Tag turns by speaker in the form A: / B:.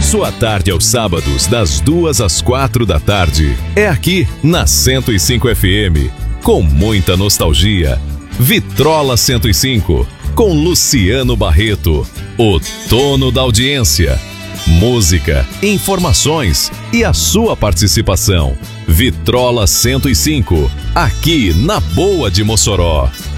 A: Sua tarde aos sábados, das 2 às 4 da tarde. É aqui, na 105 FM. Com muita nostalgia. Vitrola 105, com Luciano Barreto. O dono da audiência. Música, informações e a sua participação. Vitrola 105, aqui na Boa de Mossoró.